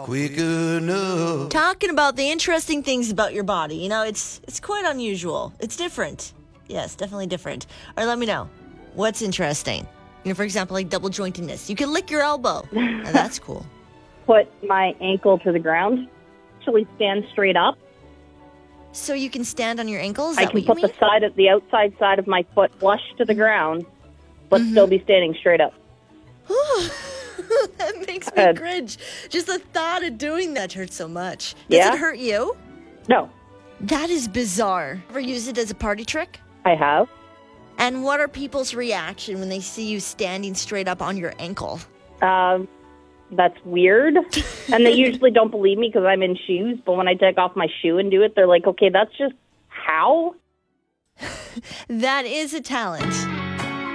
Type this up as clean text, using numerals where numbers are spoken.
quick enough. Talking about the interesting things about your body. You know, it's quite unusual. It's different. Yes, definitely different. All right, let me know. What's interesting? You know, for example, like double jointedness. You can lick your elbow. Now, that's cool. Put my ankle to the ground. Actually stand straight up. So you can stand on your ankles? I can put the outside side of my foot flush to the ground, but still be standing straight up. That makes me cringe. Just the thought of doing that hurts so much. Does it hurt you? No. That is bizarre. Ever use it as a party trick? I have. And what are people's reaction when they see you standing straight up on your ankle? That's weird. And they usually don't believe me because I'm in shoes. But when I take off my shoe and do it, they're like, okay, that's just how? That is a talent.